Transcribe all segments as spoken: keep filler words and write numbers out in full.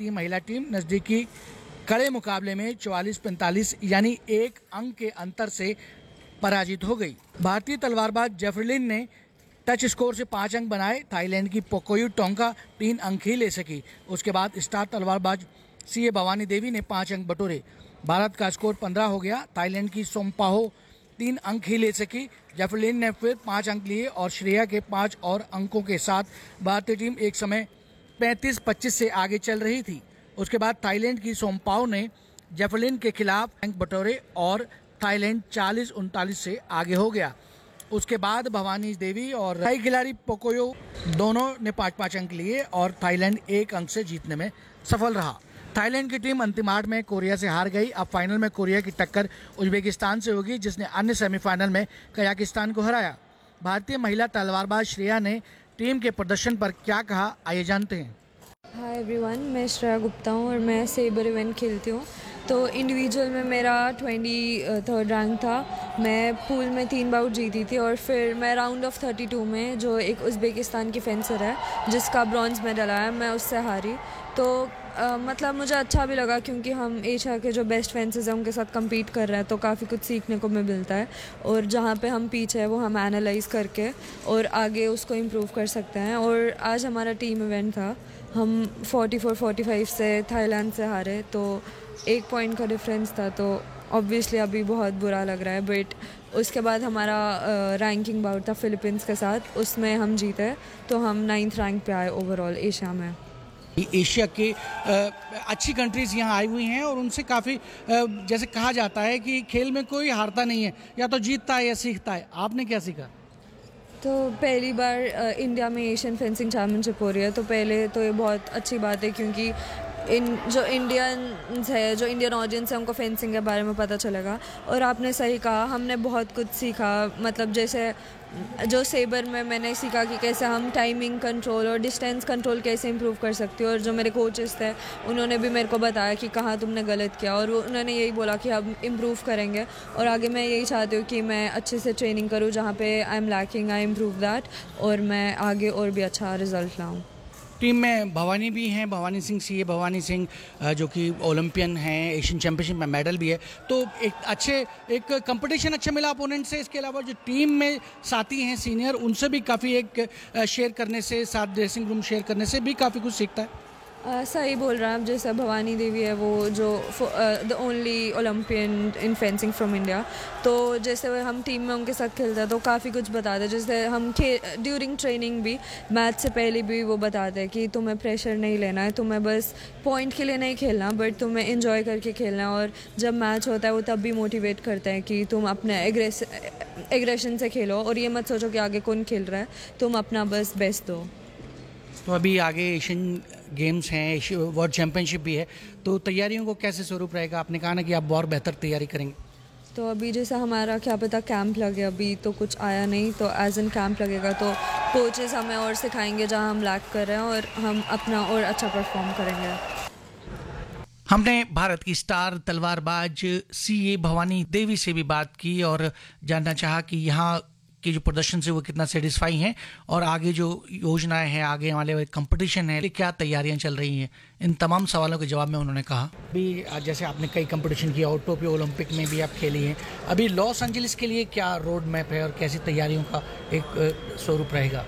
भारतीय महिला टीम नज़दीकी कड़े मुकाबले में चौवालीस पैंतालीस यानी एक अंक के अंतर से पराजित हो गई। भारतीय तलवारबाज जेफरलिन ने टच स्कोर से पाँच अंक बनाए। थाईलैंड की पोकोयू टोंगा तीन अंक ही ले सकी। उसके बाद स्टार तलवारबाज सी ए भवानी देवी ने पाँच अंक बटोरे। भारत का स्कोर पंद्रह हो गया। थाईलैंड की सोमपाहो तीन अंक ही ले सकी। जेफरलिन ने फिर पाँच अंक लिए और श्रेया के पाँच और अंकों के साथ भारतीय टीम एक समय पैंतीस पच्चीस से आगे चल रही थी। उसके बाद थाईलैंड की सोमपाओ ने जेफरलिन के खिलाफ अंक बटोरे और थाईलैंड चालीस उनतालीस से आगे हो गया। उसके बाद भवानी देवी और थाई खिलाड़ी पोकोयो दोनों ने पाँच पाँच अंक लिए और थाईलैंड एक अंक से जीतने में सफल रहा। थाईलैंड की टीम अंतिम आठ में कोरिया से हार गई। अब फाइनल में कोरिया की टक्कर उज्बेकिस्तान से होगी, जिसने अन्य सेमीफाइनल में कजाकिस्तान को हराया। भारतीय महिला तलवारबाज श्रेया ने टीम के प्रदर्शन पर क्या कहा, आइए जानते हैं। हाय एवरीवन, मैं श्रेया गुप्ता हूँ और मैं सेबर इवेंट खेलती हूँ। तो इंडिविजुअल में मेरा ट्वेंटी थर्ड रैंक था। मैं पूल में तीन बाउट जीती थी और फिर मैं राउंड ऑफ थर्टी टू में जो एक उज्बेकिस्तान की फेंसर है जिसका ब्रॉन्ज मेडल आया, मैं उससे हारी। तो Uh, मतलब मुझे अच्छा भी लगा क्योंकि हम एशिया के जो बेस्ट फेंसर्स हैं उनके साथ compete कर रहे हैं, तो काफ़ी कुछ सीखने को भी मिलता है और जहाँ पे हम पीछे है वो हम एनालाइज करके और आगे उसको इम्प्रूव कर सकते हैं। और आज हमारा टीम इवेंट था। हम चौवालीस पैंतालीस से थाईलैंड से हारे, तो एक पॉइंट का डिफरेंस था। तो ऑब्वियसली अभी बहुत बुरा लग रहा है, बट उसके बाद हमारा रैंकिंग बाउट था फिलीपींस के साथ, उसमें हम जीते तो हम नाइन्थ रैंक पे आए ओवरऑल एशिया में। एशिया के अच्छी कंट्रीज़ यहाँ आई हुई हैं और उनसे काफ़ी जैसे कहा जाता है कि खेल में कोई हारता नहीं है, या तो जीतता है या सीखता है। आपने क्या सीखा? तो पहली बार इंडिया में एशियन फेंसिंग चैम्पियनशिप हो रही है, तो पहले तो ये बहुत अच्छी बात है क्योंकि इन जो इंडियंस है, जो इंडियन ऑडियंस है, उनको फेंसिंग के बारे में पता चलेगा। और आपने सही कहा, हमने बहुत कुछ सीखा। मतलब जैसे जो सेबर में मैंने सीखा कि कैसे हम टाइमिंग कंट्रोल और डिस्टेंस कंट्रोल कैसे इंप्रूव कर सकते हो, और जो मेरे कोचेस थे उन्होंने भी मेरे को बताया कि कहाँ तुमने गलत किया, और वो उन्होंने यही बोला कि हम इम्प्रूव करेंगे। और आगे मैं यही चाहती हूँ कि मैं अच्छे से ट्रेनिंग करूँ, जहाँ पे I am lacking I improve that, और मैं आगे और भी अच्छा रिजल्ट लाऊँ। टीम में भवानी भी हैं, भवानी सिंह सी ए भवानी सिंह जो कि ओलंपियन हैं, एशियन चैम्पियनशिप में मेडल भी है। तो एक अच्छे एक कंपटीशन अच्छा मिला अपोनेंट से। इसके अलावा जो टीम में साथी हैं सीनियर, उनसे भी काफ़ी एक शेयर करने से, साथ ड्रेसिंग रूम शेयर करने से भी काफ़ी कुछ सीखता है। Uh, सही बोल रहा है। जैसे भवानी देवी है, वो जो the only Olympian in fencing from India, तो जैसे हम टीम में उनके साथ खेलते हैं तो काफ़ी कुछ बताते हैं। जैसे हम खे ड्यूरिंग ट्रेनिंग भी, मैच से पहले भी वो बताते हैं कि तुम्हें प्रेशर नहीं लेना है, तुम्हें बस पॉइंट के लिए नहीं खेलना, बट तुम्हें एंजॉय करके खेलना है। और जब मैच होता है वो तब भी मोटिवेट करते हैं कि तुम अपने एग्रेस एग्रेशन से खेलो और ये मत सोचो कि आगे कौन खेल रहा है, तुम अपना बस बेस्ट दो। तो अभी आगे एशियन गेम्स हैं, वर्ल्ड चैम्पियनशिप भी है, तो तैयारियों को कैसे स्वरूप रहेगा? आपने कहा ना कि आप बहुत बेहतर तैयारी करेंगे। तो अभी जैसा हमारा क्या पता कैंप लगे, अभी तो कुछ आया नहीं, तो एज एन कैंप लगेगा तो कोचेस हमें और सिखाएंगे जहां हम लैक कर रहे हैं, और हम अपना और अच्छा परफॉर्म करेंगे। हमने भारत की स्टार तलवारबाज सी ए भवानी देवी से भी बात की और जानना चाहा कि यहाँ कि जो प्रदर्शन से वो कितना सेटिस्फाई हैं और आगे जो योजनाएं हैं, आगे वाले कंपटीशन है, क्या तैयारियां चल रही हैं। इन तमाम सवालों के जवाब में उन्होंने कहा, अभी जैसे आपने कई कंपटीशन किया और टोक्यो ओलंपिक में भी आप खेली हैं, अभी लॉस एंजलिस के लिए क्या रोड मैप है और कैसी तैयारियों का एक स्वरूप रहेगा?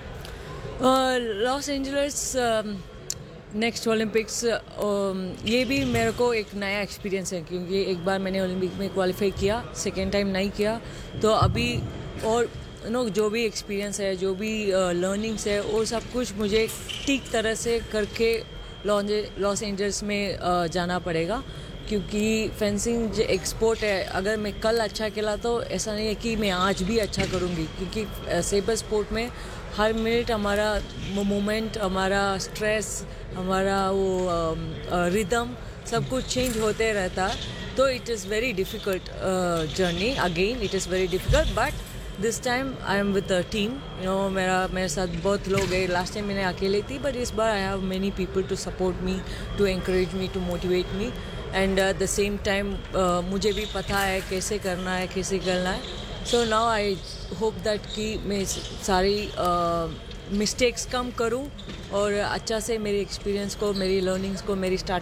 लॉस एंजलिस नेक्स्ट ओलंपिक्स, ये भी मेरे को एक नया एक्सपीरियंस है क्योंकि एक बार मैंने ओलंपिक में क्वालिफाई किया, सेकेंड टाइम नहीं किया। तो अभी और नो जो भी एक्सपीरियंस है, जो भी लर्निंग्स है, वो सब कुछ मुझे ठीक तरह से करके लॉस एंजल्स में uh, जाना पड़ेगा, क्योंकि फेंसिंग जो एक स्पोर्ट है, अगर मैं कल अच्छा खेला तो ऐसा नहीं है कि मैं आज भी अच्छा करूँगी, क्योंकि सेबर स्पोर्ट में हर मिनट हमारा मोमेंट, हमारा स्ट्रेस, हमारा वो रिदम सब कुछ चेंज होते रहता है। तो it is very difficult journey, again it is very difficult, but this time I am with a team. You know मेरा मेरे साथ बहुत लोग हैं। लास्ट टाइम मैंने अकेले थी, बट इस बार I have many people to support me, to encourage me, to motivate me, and at the same time मुझे भी पता है कैसे करना है, कैसे करना है। So now I hope that कि मैं सारी मिस्टेक्स uh, कम करूं और अच्छा से मेरी एक्सपीरियंस को, मेरी लर्निंग्स को, मेरी स्टार्ट